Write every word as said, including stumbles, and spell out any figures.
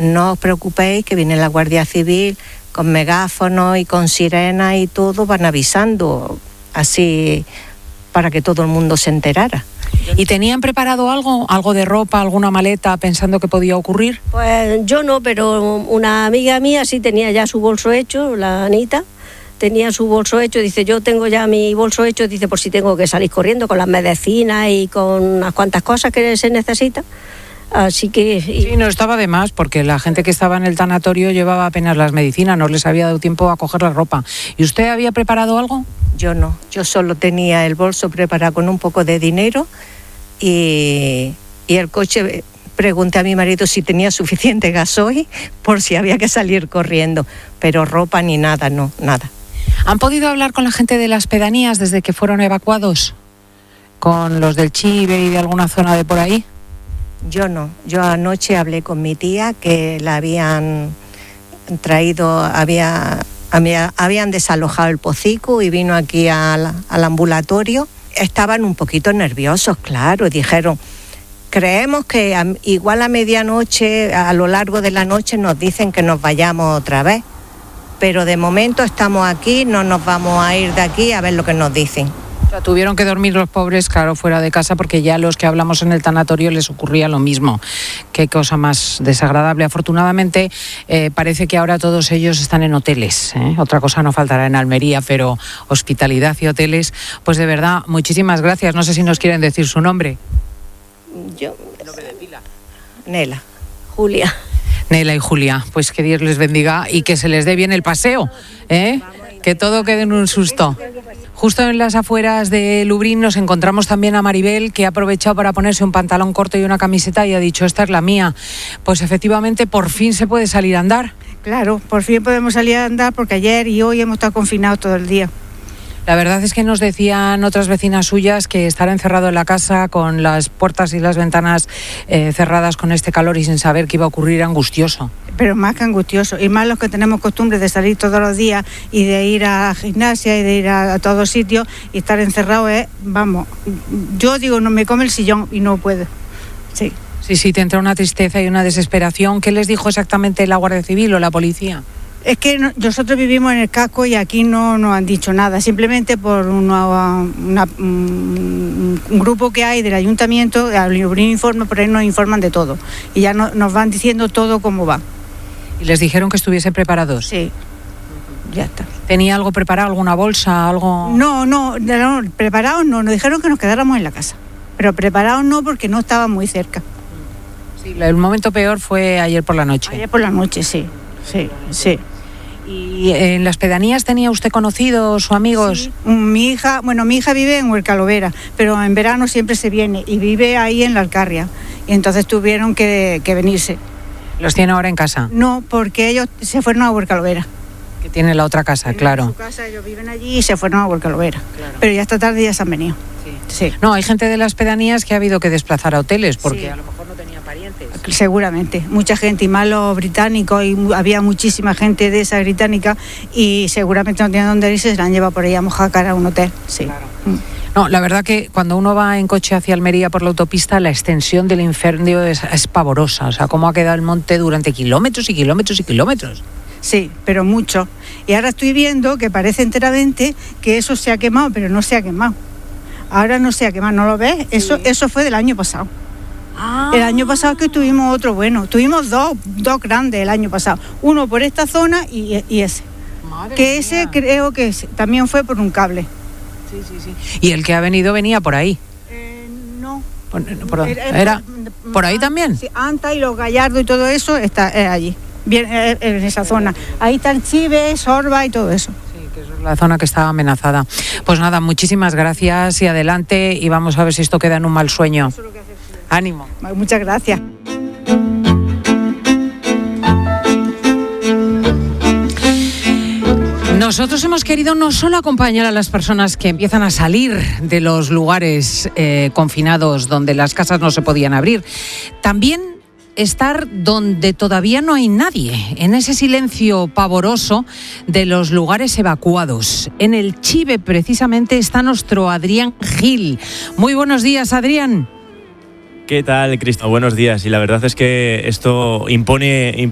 no os preocupéis que viene la Guardia Civil con megáfonos y con sirenas y todo, van avisando así para que todo el mundo se enterara. ¿Y tenían preparado algo, algo de ropa, alguna maleta, pensando que podía ocurrir? Pues yo no, pero una amiga mía sí tenía ya su bolso hecho, la Anita, tenía su bolso hecho, dice, yo tengo ya mi bolso hecho, dice, por si tengo que salir corriendo con las medicinas y con unas cuantas cosas que se necesitan. Así que... Y... Sí, no estaba de más, porque la gente que estaba en el tanatorio llevaba apenas las medicinas, no les había dado tiempo a coger la ropa. ¿Y usted había preparado algo? Yo no, yo solo tenía el bolso preparado con un poco de dinero y, y el coche. Pregunté a mi marido si tenía suficiente gasoil por si había que salir corriendo, pero ropa ni nada, no, nada. ¿Han podido hablar con la gente de las pedanías desde que fueron evacuados? ¿Con los del Chive y de alguna zona de por ahí? Yo no, yo anoche hablé con mi tía que la habían traído, había, había, habían desalojado el Pocico y vino aquí al, al ambulatorio. Estaban un poquito nerviosos, claro, dijeron, creemos que a, igual a medianoche, a lo largo de la noche nos dicen que nos vayamos otra vez, pero de momento estamos aquí, no nos vamos a ir de aquí a ver lo que nos dicen. O sea, tuvieron que dormir los pobres, claro, fuera de casa, porque ya los que hablamos en el tanatorio les ocurría lo mismo. Qué cosa más desagradable. Afortunadamente, eh, parece que ahora todos ellos están en hoteles, ¿eh? Otra cosa no faltará en Almería, pero hospitalidad y hoteles, pues de verdad, muchísimas gracias. No sé si nos quieren decir su nombre. Yo... ¿El nombre de pila? Nela. Julia. Nela y Julia, pues que Dios les bendiga y que se les dé bien el paseo, ¿eh? Que todo quede en un susto. Justo en las afueras de Lubric nos encontramos también a Maribel, que ha aprovechado para ponerse un pantalón corto y una camiseta y ha dicho, esta es la mía. Pues efectivamente, por fin se puede salir a andar. Claro, por fin podemos salir a andar porque ayer y hoy hemos estado confinados todo el día. La verdad es que nos decían otras vecinas suyas que estar encerrado en la casa con las puertas y las ventanas eh, cerradas con este calor y sin saber qué iba a ocurrir era angustioso. Pero más que angustioso, y más los que tenemos costumbre de salir todos los días y de ir a la gimnasia y de ir a, a todos sitios y estar encerrado es, vamos, yo digo, no me come el sillón y no puedo, sí. Sí, sí, te entra una tristeza y una desesperación. ¿Qué les dijo exactamente la Guardia Civil o la policía? Es que no, nosotros vivimos en el casco y aquí no nos han dicho nada, simplemente por una, una, un, un grupo que hay del ayuntamiento, al Lubric Informe, por ahí nos informan de todo y ya no, nos van diciendo todo cómo va. ¿Y les dijeron que estuviesen preparados? Sí, ya está. ¿Tenía algo preparado, alguna bolsa, algo...? No, no, no, preparados no, nos dijeron que nos quedáramos en la casa, pero preparados no porque no estaban muy cerca. Sí, el momento peor fue ayer por la noche. Ayer por la noche, sí, sí, sí. ¿Y en las pedanías tenía usted conocidos o amigos? Sí, mi hija, bueno, mi hija vive en Huercalovera, pero en verano siempre se viene y vive ahí en la Alcarria. Y entonces tuvieron que, que venirse. ¿Los tiene ahora en casa? No, porque ellos se fueron a Huercalovera. Que tiene la otra casa, Tienen claro. Su casa, ellos viven allí y se fueron a Huercalovera. Claro. Pero ya esta tarde ya se han venido. Sí. Sí. No, hay gente de las pedanías que ha habido que desplazar a hoteles porque sí. A lo mejor no tenía parientes. Seguramente, mucha gente, y más los británicos, y había muchísima gente de esa británica y seguramente no tenían dónde irse, se la han llevado por ahí a Mojácar a un hotel. Sí. Claro. Mm. No, la verdad que cuando uno va en coche hacia Almería por la autopista, la extensión del incendio es, es pavorosa. O sea, cómo ha quedado el monte durante kilómetros y kilómetros y kilómetros. Sí, pero mucho. Y ahora estoy viendo que parece enteramente que eso se ha quemado, pero no se ha quemado. Ahora no se ha quemado, ¿no lo ves? Sí. Eso, eso fue del año pasado. Ah. El año pasado que tuvimos otro bueno. Tuvimos dos, dos grandes el año pasado. Uno por esta zona y, y ese. Madre que mía. Ese creo que también fue por un cable. Sí, sí, sí. ¿Y el que ha venido venía por ahí? Eh, no. ¿Por, por, era, era por ahí también? Sí, Anta y los Gallardos y todo eso está eh, allí, bien, eh, en esa zona. Ahí está el Chive, Sorba y todo eso. Sí, que es la zona que estaba amenazada. Pues nada, muchísimas gracias y adelante y vamos a ver si esto queda en un mal sueño. Eso es lo que hace. Ánimo. Muchas gracias. Nosotros hemos querido no solo acompañar a las personas que empiezan a salir de los lugares eh, confinados donde las casas no se podían abrir, también estar donde todavía no hay nadie, en ese silencio pavoroso de los lugares evacuados. En el Chive, precisamente, está nuestro Adrián Gil. Muy buenos días, Adrián. ¿Qué tal, Cristo? Buenos días. Y la verdad es que esto impone...